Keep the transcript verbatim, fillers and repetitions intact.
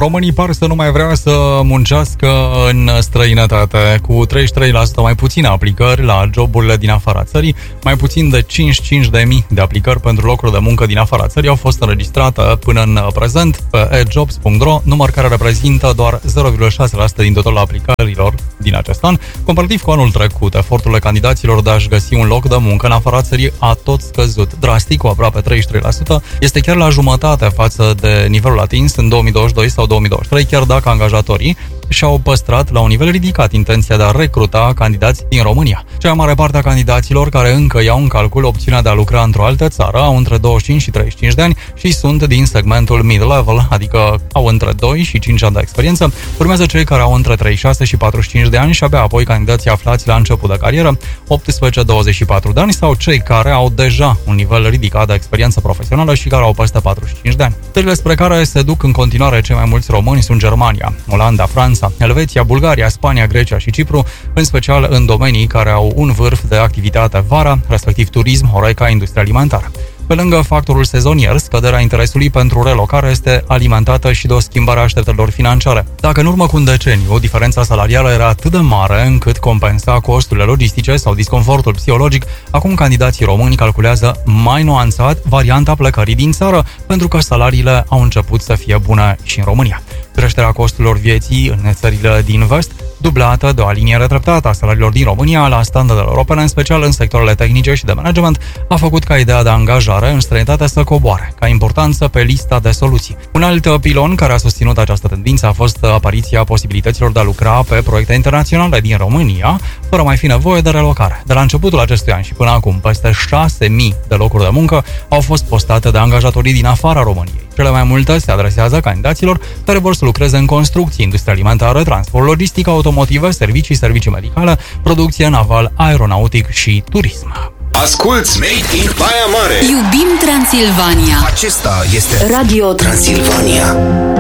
Românii par să nu mai vrea să muncească în străinătate. Cu treizeci și trei la sută mai puține aplicări la joburile din afara țării, mai puțin de cincizeci și cinci de mii de aplicări pentru locuri de muncă din afara țării au fost înregistrate până în prezent pe e jobs punct ro, număr care reprezintă doar zero virgulă șase la sută din totalul aplicărilor din acest an. Comparativ cu anul trecut, eforturile candidaților de a-și găsi un loc de muncă în afara țării a tot scăzut drastic, cu aproape treizeci și trei la sută. Este chiar la jumătate față de nivelul atins în două mii douăzeci și doi sau două mii douăzeci și trei, chiar dacă angajatorii și-au păstrat la un nivel ridicat intenția de a recruta candidați din România. Cea mai mare parte a candidaților care încă iau în calcul opțiunea de a lucra într-o altă țară au între douăzeci și cinci și treizeci și cinci de ani și sunt din segmentul mid-level, adică au între doi și cinci ani de experiență. Urmează cei care au între treizeci și șase și patruzeci și cinci de ani și abia apoi candidații aflați la început de carieră, optsprezece douăzeci și patru de ani, sau cei care au deja un nivel ridicat de experiență profesională și care au peste patruzeci și cinci de ani. Țările spre care se duc în continuare cei mai mulți români sunt Germania, Olanda, Franța, Elveția, Bulgaria, Spania, Grecia și Cipru, în special în domenii care au un vârf de activitate vara, respectiv turism, Horeca, industria alimentară. Pe lângă factorul sezonier, scăderea interesului pentru relocare este alimentată și de o schimbare a așteptărilor financiare. Dacă în urmă cu un deceniu diferența salarială era atât de mare încât compensa costurile logistice sau disconfortul psihologic, acum candidații români calculează mai nuanțat varianta plecării din țară, pentru că salariile au început să fie bune și în România. Creșterea costurilor vieții în țările din vest, dublată de o aliniere treptată a salariilor din România la standardele europene, în special în sectoarele tehnice și de management, a făcut ca ideea de angajare în străinătate să coboare, ca importanță pe lista de soluții. Un alt pilon care a susținut această tendință a fost apariția posibilităților de a lucra pe proiecte internaționale din România, fără mai fi nevoie de relocare. De la începutul acestui an și până acum, peste șase mii de locuri de muncă au fost postate de angajatorii din afara României. Cele mai multe se adresează candidaților care vor să lucreze în construcții, industrie alimentară, transport, logistică, automotive, servicii, servicii medicale, producție naval, aeronautic și turism. Asculți Made in Baia Mare. Iubim Transilvania. Acesta este Radio Transilvania.